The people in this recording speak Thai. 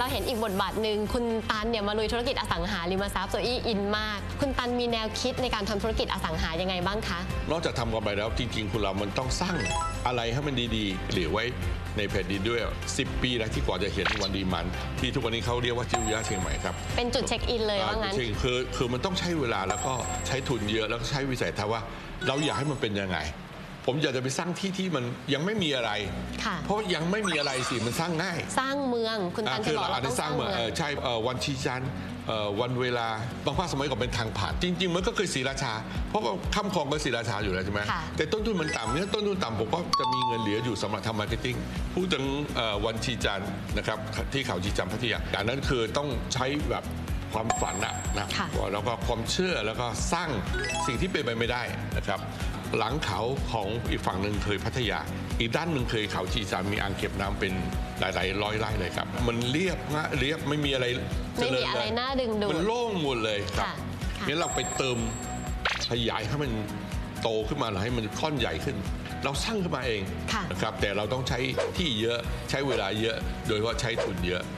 เห็นอีกบทบาทหนึ่งคุณตันเนี่ยมาลุยธุรกิจอสังหาริมทรัพย์โซอี้อินมากคุณตันมีแนวคิดในการทำธุรกิจอสังหายังไงบ้างคะนอกจากทำกำไรแล้วจริงๆคุณเรามันต้องสร้างอะไรให้มันดีๆเหลือไว้ในแผ่นดินด้วย10 ปีแล้วที่กว่าจะเห็นวันดีมันที่ทุกวันนี้เขาเรียกว่าจิวเวียเชียงใหม่ครับเป็นจุดเช็คอินเลยว่างั้นคือมันต้องใช้เวลาแล้วก็ใช้ทุนเยอะแล้วก็ใช้วิสัยทัศน์ว่าเราอยากให้มันเป็นยังไงผมอยากจะไปสร้างที่มันยังไม่มีอะไรเพราะยังไม่มีอะไรสิมันสร้างง่ายสร้างเมืองคุณตันจะบอกเราต้องสร้างเมืองใช่วันชีจันทร์วันเวลาบางภาคสมัยก่อนเป็นทางผ่านจริงๆมันก็เคยศรีราชาเพราะว่าข้ามคลองก็ศรีราชาอยู่แล้วใช่ไหมแต่ต้นทุนมันต่ำเนี่ยต้นทุนต่ำผมก็จะมีเงินเหลืออยู่สำหรับทำมาร์เก็ตติ้งพูดถึงวันชีจันทร์นะครับที่เขาชีจันทร์พัทยาอันนั้นคือต้องใช้แบบความฝันนะแล้วก็ความเชื่อแล้วก็สร้างสิ่งที่เป็นไปไม่ได้นะครับหลังเขาของอีกฝั่งหนึ่งเคยพัทยาอีกด้านหนึ่งเคยเขาชีจันทร์มีอ่างเก็บน้ำเป็นหลายๆร้อยไร่เลยครับมันเรียบไม่มีอะไรน่าดึงดูดมันโล่งหมดเลยครับงั้นเราไปเติมขยายให้มันโตขึ้นมาหรือให้มันก้อนใหญ่ขึ้นเราสร้างขึ้นมาเองนะครับแต่เราต้องใช้ที่เยอะใช้เวลาเยอะโดยเฉพาะใช้ทุนเยอะ